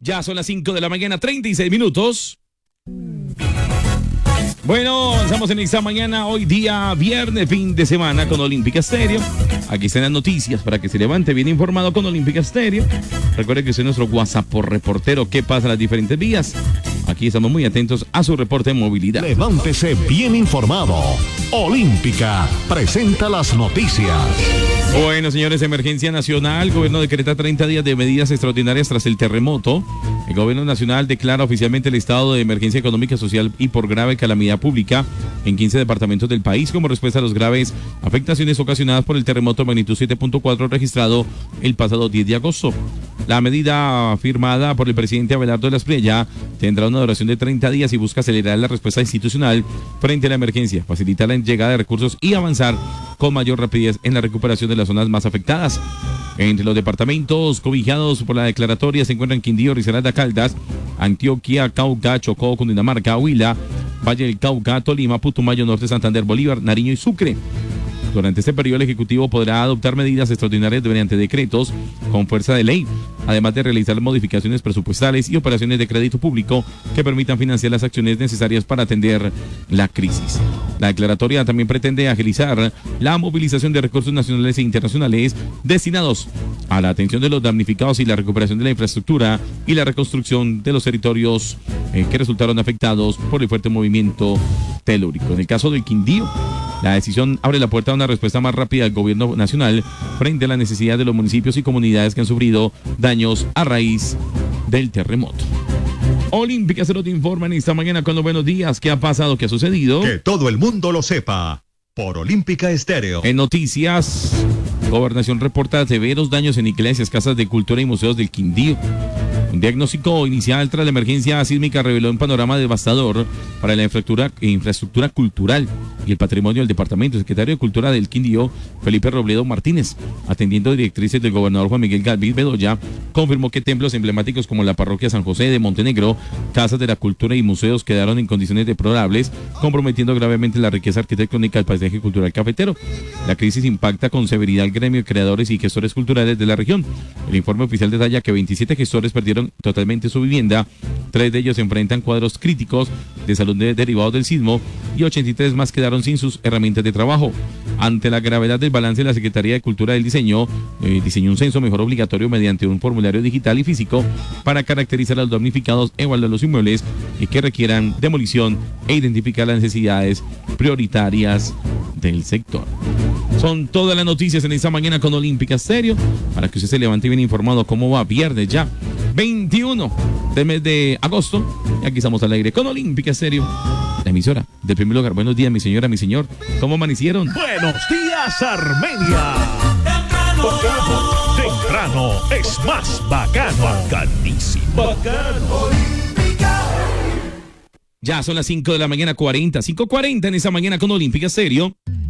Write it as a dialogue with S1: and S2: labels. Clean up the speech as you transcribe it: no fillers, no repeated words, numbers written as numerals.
S1: Ya son las 5 de la mañana, 36 minutos. Bueno, avanzamos en esta mañana, hoy día viernes, fin de semana con Olímpica Estéreo. Aquí están las noticias para que se levante bien informado con Olímpica Estéreo. Recuerde que usted es nuestro WhatsApp por reportero. ¿Qué pasa en las diferentes vías? Aquí estamos muy atentos a su reporte de movilidad.
S2: Levántese bien informado. Olímpica presenta las noticias.
S1: Bueno, señores, emergencia nacional. Gobierno decreta 30 días de medidas extraordinarias tras el terremoto. El gobierno nacional declara oficialmente el estado de emergencia económica, social y por grave calamidad pública en 15 departamentos del país como respuesta a las graves afectaciones ocasionadas por el terremoto de magnitud 7.4 registrado el pasado 10 de agosto. La medida firmada por el presidente Abelardo de la Espriella tendrá una duración de 30 días y busca acelerar la respuesta institucional frente a la emergencia, facilitar la llegada de recursos y avanzar con mayor rapidez en la recuperación de las zonas más afectadas. Entre los departamentos cobijados por la declaratoria se encuentran Quindío, Risaralda, Caldas, Antioquia, Cauca, Chocó, Cundinamarca, Huila, Valle del Cauca, Tolima, Putumayo, Norte, Santander, Bolívar, Nariño y Sucre. Durante este periodo el Ejecutivo podrá adoptar medidas extraordinarias mediante decretos con fuerza de ley, además de realizar modificaciones presupuestales y operaciones de crédito público que permitan financiar las acciones necesarias para atender la crisis. La declaratoria también pretende agilizar la movilización de recursos nacionales e internacionales destinados a la atención de los damnificados y la recuperación de la infraestructura y la reconstrucción de los territorios que resultaron afectados por el fuerte movimiento telúrico. En el caso del Quindío, la decisión abre la puerta a una respuesta más rápida del gobierno nacional frente a la necesidad de los municipios y comunidades que han sufrido daños a raíz del terremoto. Olímpica se lo te informa en esta mañana con los buenos días. ¿Qué ha pasado? ¿Qué ha sucedido?
S2: Que todo el mundo lo sepa. Por Olímpica Estéreo.
S1: En noticias, Gobernación reporta severos daños en iglesias, casas de cultura y museos del Quindío. Un diagnóstico inicial tras la emergencia sísmica reveló un panorama devastador para la infraestructura cultural y el patrimonio del departamento. El secretario de Cultura del Quindío, Felipe Robledo Martínez, atendiendo directrices del gobernador Juan Miguel Galvis Bedoya, confirmó que templos emblemáticos como la parroquia San José de Montenegro, casas de la cultura y museos quedaron en condiciones deplorables, comprometiendo gravemente la riqueza arquitectónica del paisaje cultural cafetero. La crisis impacta con severidad al gremio de creadores y gestores culturales de la región. El informe oficial detalla que 27 gestores perdieron totalmente su vivienda, 3 de ellos se enfrentan cuadros críticos de salud derivados del sismo y 83 más quedaron sin sus herramientas de trabajo. Ante la gravedad del balance, la Secretaría de Cultura del diseñó un censo mejor obligatorio mediante un formulario digital y físico para caracterizar a los damnificados, evaluar los inmuebles y que requieran demolición e identificar las necesidades prioritarias del sector. Son todas las noticias en esta mañana con Olímpica Estéreo para que usted se levante bien informado cómo va viernes ya 21 del mes de agosto. Y aquí estamos al aire con Olímpica Estéreo, la emisora del primer lugar. Buenos días, mi señora, mi señor. ¿Cómo amanecieron?
S2: Buenos días, Armenia. Temprano es más bacano. Bacanísimo. Bacano.
S1: Ya son las 5 de la mañana 5:40 en esta mañana con Olímpica Estéreo.